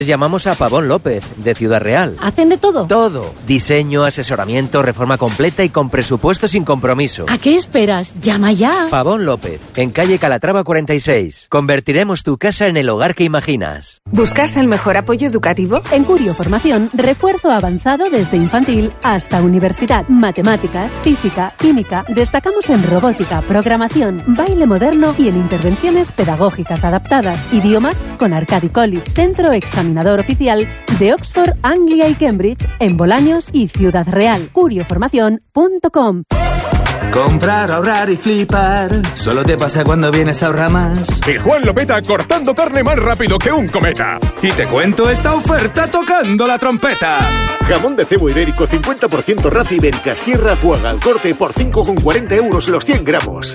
Llamamos a Pavón López, de Ciudad Real. ¿Hacen de todo? Todo. Diseño, asesoramiento, reforma completa y con presupuesto sin compromiso. ¿A qué esperas? ¡Llama ya! Pavón López, en calle Calatrava 46. Convertiremos tu casa en el hogar que imaginas. ¿Buscas el mejor apoyo educativo? En Curio Formación, refuerzo avanzado desde infantil hasta universidad. Matemáticas, física, química. Destacamos en robótica, programación, baile moderno y en intervenciones pedagógicas adaptadas. Idiomas con Arcadi College. Centro examinador oficial de Oxford, Anglia y Cambridge en Bolaños y Ciudad Real. curioformación.com. Comprar, ahorrar y flipar solo te pasa cuando vienes a Ahorramás. Y Juan lo peta cortando carne más rápido que un cometa. Y te cuento esta oferta tocando la trompeta. Jamón de cebo ibérico 50% raza ibérica Sierra Fuaga al corte por 5,40 € los 100 gramos.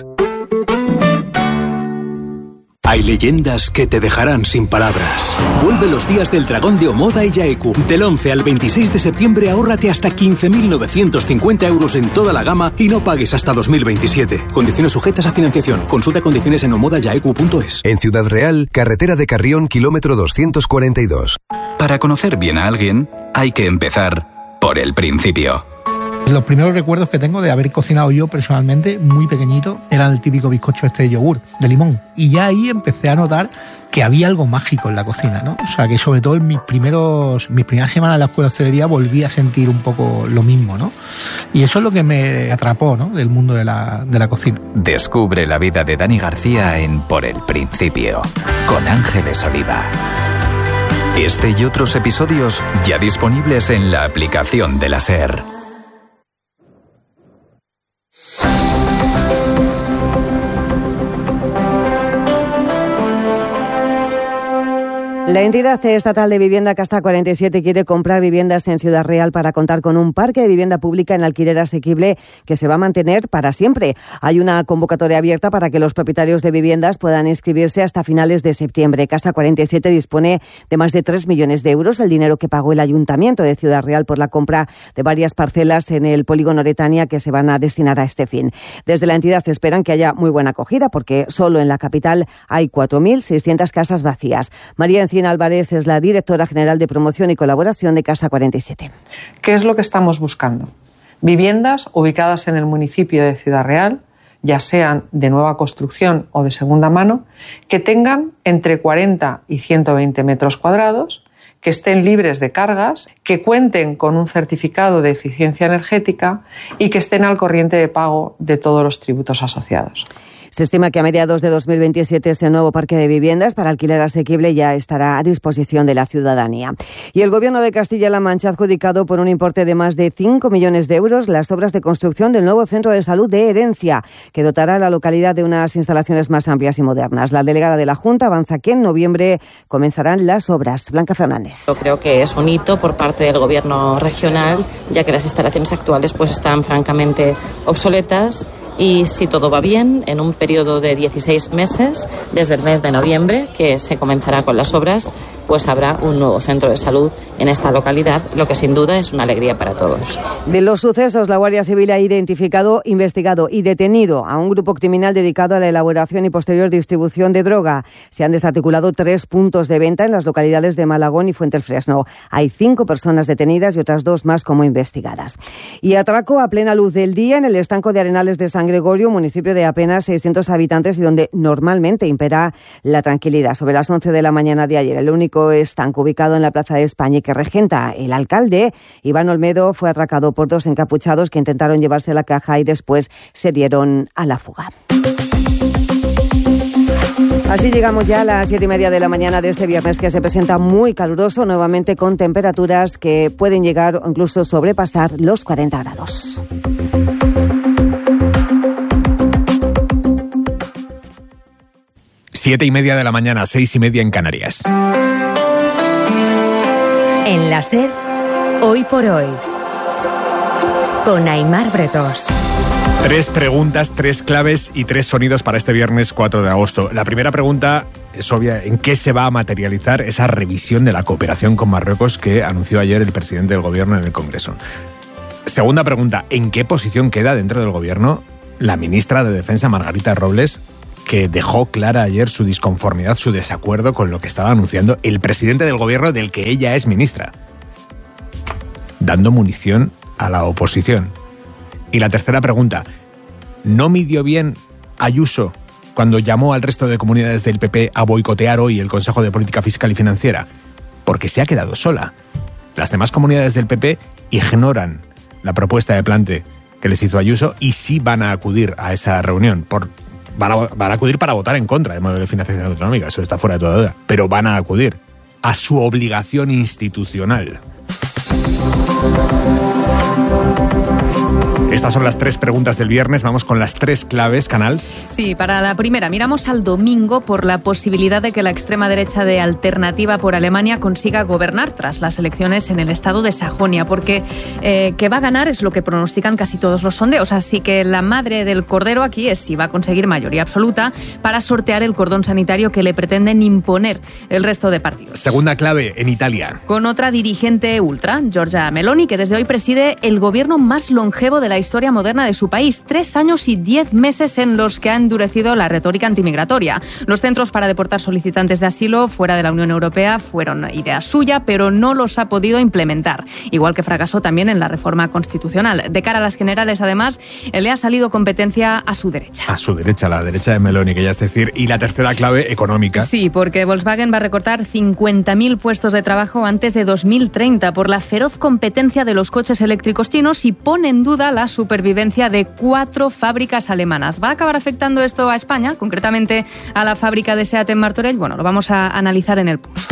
Hay leyendas que te dejarán sin palabras. Vuelve los días del dragón de Omoda y Yaeku. Del 11 al 26 de septiembre ahórrate hasta 15.950 € en toda la gama y no pagues hasta 2027. Condiciones sujetas a financiación. Consulta condiciones en omodayaeku.es. En Ciudad Real, carretera de Carrión, kilómetro 242. Para conocer bien a alguien, hay que empezar por el principio. Los primeros recuerdos que tengo de haber cocinado yo personalmente, muy pequeñito, era el típico bizcocho de yogur, de limón. Y ya ahí empecé a notar que había algo mágico en la cocina, ¿no? O sea, que sobre todo en mis primeras semanas en la escuela de hostelería volví a sentir un poco lo mismo, ¿no? Y eso es lo que me atrapó, ¿no? Del mundo de la cocina. Descubre la vida de Dani García en Por el Principio, con Ángeles Oliva. Este y otros episodios ya disponibles en la aplicación de la SER. La entidad estatal de vivienda Casa 47 quiere comprar viviendas en Ciudad Real para contar con un parque de vivienda pública en alquiler asequible que se va a mantener para siempre. Hay una convocatoria abierta para que los propietarios de viviendas puedan inscribirse hasta finales de septiembre. Casa 47 dispone de más de 3 millones de euros, el dinero que pagó el Ayuntamiento de Ciudad Real por la compra de varias parcelas en el polígono Retania que se van a destinar a este fin. Desde la entidad esperan que haya muy buena acogida porque solo en la capital hay 4.600 casas vacías. María Encina Álvarez es la directora general de promoción y colaboración de Casa 47. ¿Qué es lo que estamos buscando? Viviendas ubicadas en el municipio de Ciudad Real, ya sean de nueva construcción o de segunda mano, que tengan entre 40 y 120 metros cuadrados, que estén libres de cargas, que cuenten con un certificado de eficiencia energética y que estén al corriente de pago de todos los tributos asociados. Se estima que a mediados de 2027 ese nuevo parque de viviendas para alquiler asequible ya estará a disposición de la ciudadanía. Y el Gobierno de Castilla-La Mancha ha adjudicado por un importe de más de 5 millones de euros las obras de construcción del nuevo centro de salud de Herencia, que dotará a la localidad de unas instalaciones más amplias y modernas. La delegada de la Junta avanza que en noviembre comenzarán las obras. Blanca Fernández. Yo creo que es un hito por parte del Gobierno regional, ya que las instalaciones actuales pues están francamente obsoletas. Y si todo va bien, en un periodo de 16 meses, desde el mes de noviembre, que se comenzará con las obras, pues habrá un nuevo centro de salud en esta localidad, lo que sin duda es una alegría para todos. De los sucesos, la Guardia Civil ha identificado, investigado y detenido a un grupo criminal dedicado a la elaboración y posterior distribución de droga. Se han desarticulado 3 puntos de venta en las localidades de Malagón y Fuenteelfresno. Hay 5 personas detenidas y otras 2 más como investigadas. Y atraco a plena luz del día en el estanco de Arenales de San Gregorio, municipio de apenas 600 habitantes y donde normalmente impera la tranquilidad. Sobre las 11 de la mañana de ayer, el único estanco ubicado en la Plaza de España y que regenta el alcalde, Iván Olmedo, fue atracado por 2 encapuchados que intentaron llevarse la caja y después se dieron a la fuga. Así llegamos ya a las 7:30 de la mañana de este viernes, que se presenta muy caluroso, nuevamente con temperaturas que pueden llegar o incluso sobrepasar los 40 grados. Siete y media de la mañana, 6:30 en Canarias. En la SER, Hoy por Hoy, con Aimar Bretós. 3 preguntas, 3 claves y 3 sonidos para este viernes 4 de agosto. La primera pregunta es obvia: ¿en qué se va a materializar esa revisión de la cooperación con Marruecos que anunció ayer el presidente del Gobierno en el Congreso? Segunda pregunta: ¿en qué posición queda dentro del Gobierno la ministra de Defensa, Margarita Robles, que dejó clara ayer su disconformidad, su desacuerdo con lo que estaba anunciando el presidente del gobierno del que ella es ministra, dando munición a la oposición. Y la tercera pregunta, ¿no midió bien Ayuso cuando llamó al resto de comunidades del PP a boicotear hoy el Consejo de Política Fiscal y Financiera? Porque se ha quedado sola. Las demás comunidades del PP ignoran la propuesta de plante que les hizo Ayuso y sí van a acudir a esa reunión. Van a acudir para votar en contra del modelo de financiación autonómica, eso está fuera de toda duda. Pero van a acudir a su obligación institucional. Estas son las 3 preguntas del viernes. Vamos con las 3 claves, Canals. Sí, para la primera, miramos al domingo por la posibilidad de que la extrema derecha de Alternativa por Alemania consiga gobernar tras las elecciones en el estado de Sajonia, porque que va a ganar es lo que pronostican casi todos los sondeos. Así que la madre del cordero aquí es si va a conseguir mayoría absoluta para sortear el cordón sanitario que le pretenden imponer el resto de partidos. Segunda clave, en Italia. Con otra dirigente ultra, Giorgia Meloni, que desde hoy preside el gobierno más longevo de la historia moderna de su país. 3 años y 10 meses en los que ha endurecido la retórica antimigratoria. Los centros para deportar solicitantes de asilo fuera de la Unión Europea fueron idea suya, pero no los ha podido implementar. Igual que fracasó también en la reforma constitucional. De cara a las generales, además, le ha salido competencia a su derecha. A su derecha, la derecha de Meloni, que ya es decir. Y la tercera clave, económica. Sí, porque Volkswagen va a recortar 50.000 puestos de trabajo antes de 2030 por la feroz competencia de los coches eléctricos chinos y pone en duda la supervivencia de 4 fábricas alemanas. ¿Va a acabar afectando esto a España, concretamente a la fábrica de SEAT en Martorell? Bueno, lo vamos a analizar en el pulso.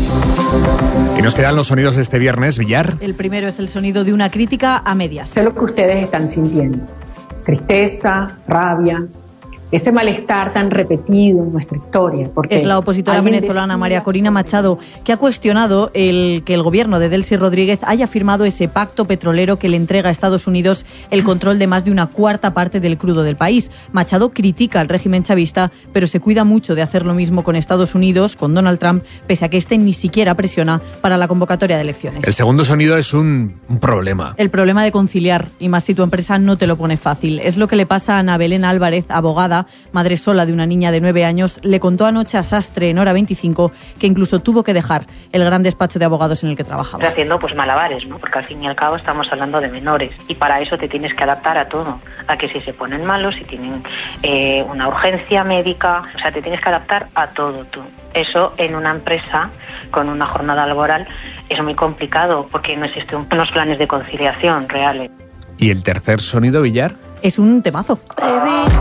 Y nos quedan los sonidos de este viernes, Villar. El primero es el sonido de una crítica a medias. Sé lo que ustedes están sintiendo. Tristeza, rabia, ese malestar tan repetido en nuestra historia. Porque es la opositora venezolana María Corina Machado, que ha cuestionado que el gobierno de Delcy Rodríguez haya firmado ese pacto petrolero que le entrega a Estados Unidos el control de más de 1/4 parte del crudo del país. Machado critica al régimen chavista, pero se cuida mucho de hacer lo mismo con Estados Unidos, con Donald Trump, pese a que este ni siquiera presiona para la convocatoria de elecciones. El segundo sonido es un problema. El problema de conciliar, y más si tu empresa no te lo pone fácil. Es lo que le pasa a Ana Belén Álvarez, abogada, madre sola de una niña de 9 años, le contó anoche a Sastre en Hora 25 que incluso tuvo que dejar el gran despacho de abogados en el que trabajaba. Haciendo malabares, ¿no? Porque al fin y al cabo estamos hablando de menores y para eso te tienes que adaptar a todo, a que si se ponen malos, si tienen una urgencia médica, o sea, te tienes que adaptar a todo tú. Eso en una empresa con una jornada laboral es muy complicado porque no existen unos planes de conciliación reales. ¿Y el tercer sonido, Villar? Es un temazo.